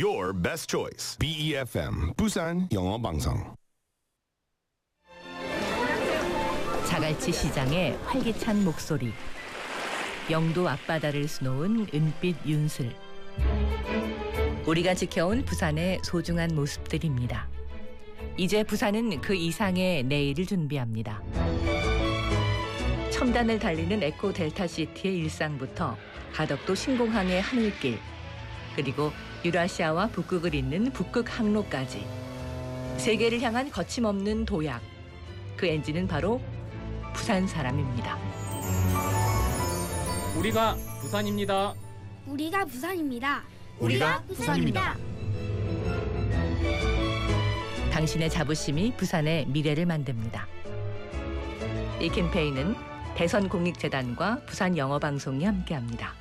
your best choice. BEFM 부산 영어 방송. 자갈치 시장의 활기찬 목소리. 영도 앞바다를 수놓은 은빛 윤슬. 우리가 지켜온 부산의 소중한 모습들입니다. 이제 부산은 그 이상의 내일을 준비합니다. 첨단을 달리는 에코 델타시티의 일상부터 가덕도 신공항의 하늘길, 그리고 유라시아와 북극을 잇는 북극 항로까지 세계를 향한 거침없는 도약, 그 엔진은 바로 부산 사람입니다. 우리가 부산입니다. 우리가 부산입니다. 우리가 부산입니다. 당신의 자부심이 부산의 미래를 만듭니다. 이 캠페인은 대선공익재단과 부산영어방송이 함께합니다.